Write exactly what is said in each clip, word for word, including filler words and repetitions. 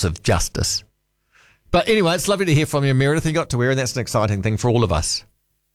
course of justice. But anyway, it's lovely to hear from you, Meredith. You got to wear, and that's an exciting thing for all of us.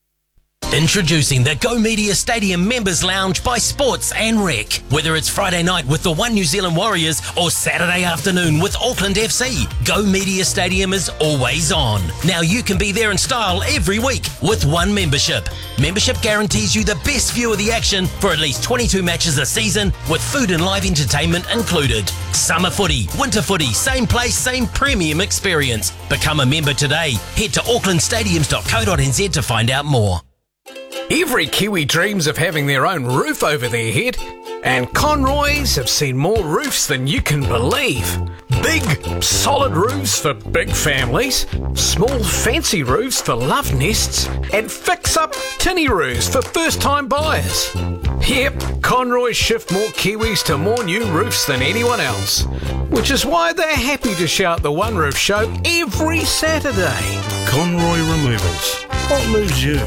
Introducing the Go Media Stadium Members Lounge by Sports and Rec. Whether it's Friday night with the One New Zealand Warriors or Saturday afternoon with Auckland F C, Go Media Stadium is always on. Now you can be there in style every week with one membership. Membership guarantees you the best view of the action for at least twenty-two matches a season with food and live entertainment included. Summer footy, winter footy, same place, same premium experience. Become a member today. Head to auckland stadiums dot co dot n z to find out more. Every Kiwi dreams of having their own roof over their head, and Conroy's have seen more roofs than you can believe. Big, solid roofs for big families, small, fancy roofs for love nests, and fix-up tinny roofs for first-time buyers. Yep, Conroy's shift more Kiwis to more new roofs than anyone else, which is why they're happy to shout the One Roof Show every Saturday. Conroy Removals. What moves you?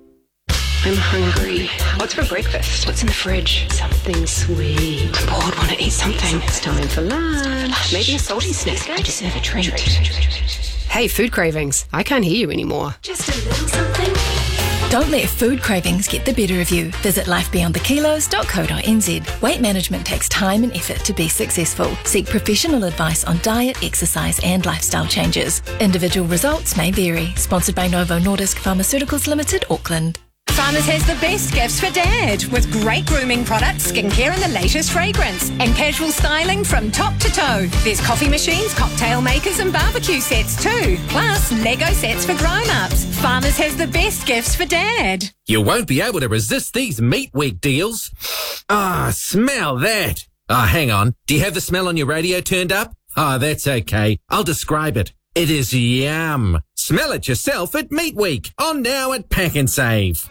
I'm hungry. What's for breakfast? What's in the fridge? Something sweet. I'm bored, want to eat something. It's time for lunch. Maybe a salty snack. I deserve a treat. Hey, food cravings. I can't hear you anymore. Just a little something. Don't let food cravings get the better of you. Visit life beyond the kilos dot co dot n z. Weight management takes time and effort to be successful. Seek professional advice on diet, exercise and lifestyle changes. Individual results may vary. Sponsored by Novo Nordisk Pharmaceuticals Limited, Auckland. Farmers has the best gifts for Dad with great grooming products, skincare and the latest fragrance and casual styling from top to toe. There's coffee machines, cocktail makers and barbecue sets too. Plus Lego sets for grown-ups. Farmers has the best gifts for Dad. You won't be able to resist these Meat Week deals. Ah, smell that. Ah, hang on. Do you have the smell on your radio turned up? Ah, that's okay. I'll describe it. It is yum. Smell it yourself at Meat Week. On now at Pack and Save.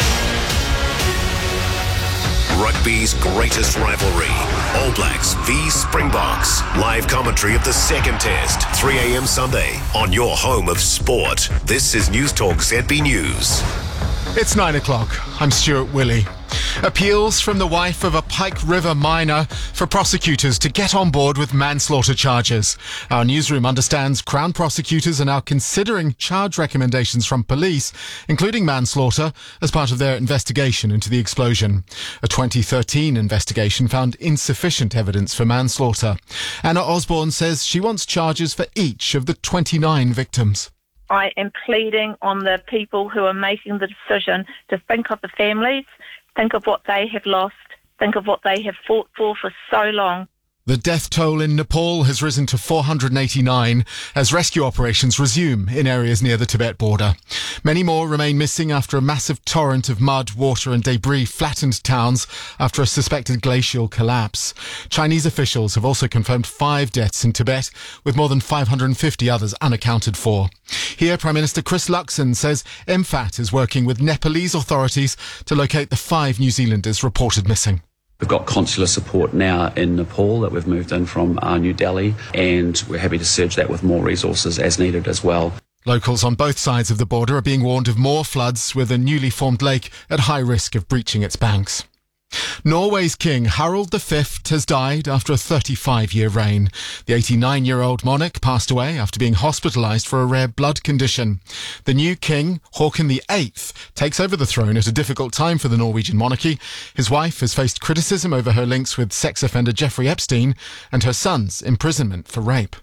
Rugby's greatest rivalry. All Blacks v Springboks. Live commentary of the second test. three a.m. Sunday on your home of sport. This is News Talk Z B News. It's nine o'clock. I'm Stuart Willey. Appeals from the wife of a Pike River miner for prosecutors to get on board with manslaughter charges. Our newsroom understands Crown prosecutors are now considering charge recommendations from police, including manslaughter, as part of their investigation into the explosion. A twenty thirteen investigation found insufficient evidence for manslaughter. Anna Osborne says she wants charges for each of the twenty-nine victims. I am pleading on the people who are making the decision to think of the families, think of what they have lost, think of what they have fought for for so long. The death toll in Nepal has risen to four hundred eighty-nine as rescue operations resume in areas near the Tibet border. Many more remain missing after a massive torrent of mud, water and debris flattened towns after a suspected glacial collapse. Chinese officials have also confirmed five deaths in Tibet, with more than five hundred fifty others unaccounted for. Here, Prime Minister Chris Luxon says M FAT is working with Nepalese authorities to locate the five New Zealanders reported missing. We've got consular support now in Nepal that we've moved in from uh, New Delhi, and we're happy to surge that with more resources as needed as well. Locals on both sides of the border are being warned of more floods, with a newly formed lake at high risk of breaching its banks. Norway's King Harald the Fifth has died after a thirty-five-year reign. The eighty-nine-year-old monarch passed away after being hospitalised for a rare blood condition. The new king, Haakon the Eighth, takes over the throne at a difficult time for the Norwegian monarchy. His wife has faced criticism over her links with sex offender Jeffrey Epstein and her son's imprisonment for rape.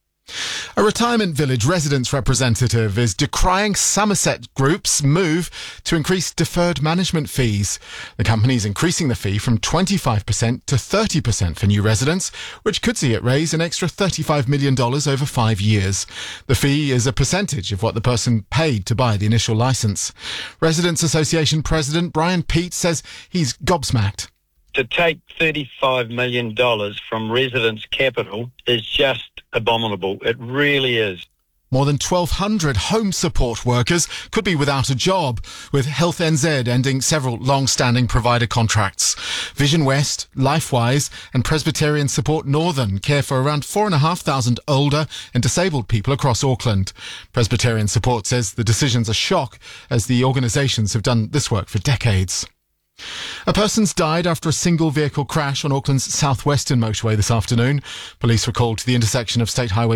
A retirement village residents representative is decrying Somerset Group's move to increase deferred management fees. The company is increasing the fee from twenty-five percent to thirty percent for new residents, which could see it raise an extra thirty-five million dollars over five years. The fee is a percentage of what the person paid to buy the initial licence. Residents Association President Brian Peat says he's gobsmacked. To take thirty-five million dollars from residents' capital is just abominable. It really is. More than twelve hundred home support workers could be without a job, with Health N Z ending several long-standing provider contracts. Vision West, LifeWise and Presbyterian Support Northern care for around four thousand five hundred older and disabled people across Auckland. Presbyterian Support says the decision's a shock, as the organisations have done this work for decades. A person's died after a single vehicle crash on Auckland's southwestern motorway this afternoon. Police were called to the intersection of State Highway